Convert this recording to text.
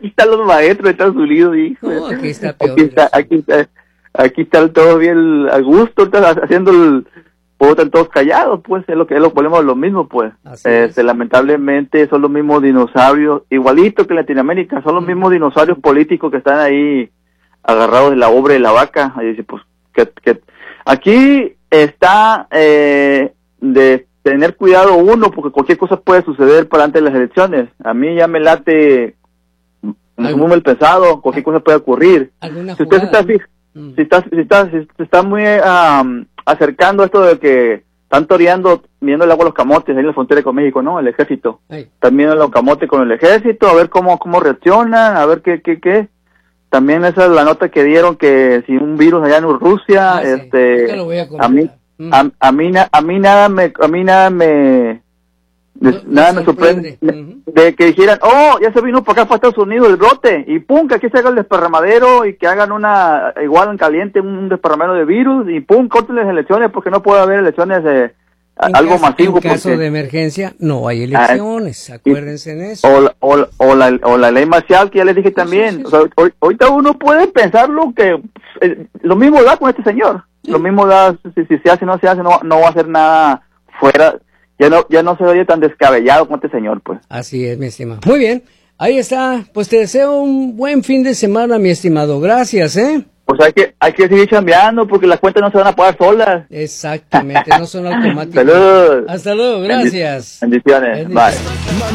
aquí están los maestros de Estados Unidos, hijo. No, aquí está peor. Aquí está todo bien a gusto, haciendo están todos callados, pues, es lo volvemos a lo mismo, pues. Lamentablemente son los mismos dinosaurios, igualito que en Latinoamérica, son los mismos dinosaurios políticos que están ahí agarrados de la obra de la vaca. Ahí dice, pues, que aquí está de tener cuidado uno, porque cualquier cosa puede suceder para antes de las elecciones. A mí ya me late, como el pensado, cualquier cosa puede ocurrir. Si usted se está muy acercando a esto de que están toreando, viendo el agua a los camotes ahí en la frontera con México, ¿no? El ejército. Están viendo los camotes con el ejército, a ver cómo reaccionan, a ver qué. También esa es la nota que dieron, que si un virus allá en Rusia, a mí nada me sorprende de que dijeran, ya se vino para acá, para Estados Unidos el brote, y pum, que aquí se haga el desparramadero, y que hagan igual en caliente, un desparramadero de virus, y pum, corten las elecciones, porque no puede haber elecciones algo masivo. En caso de emergencia, no hay elecciones, acuérdense en eso. O la ley marcial, que ya les dije también. Sí. O sea, ahorita uno puede pensar lo mismo da con este señor. Sí. Lo mismo da, si se hace o no se hace, no va a hacer nada fuera. Ya no se oye tan descabellado con este señor, pues. Así es, mi estimado. Muy bien, ahí está. Pues te deseo un buen fin de semana, mi estimado. Gracias, Pues hay que seguir chambeando, porque las cuentas no se van a pagar solas. Exactamente, no son automáticas. Saludos. Hasta luego, gracias. Bendiciones. Bye.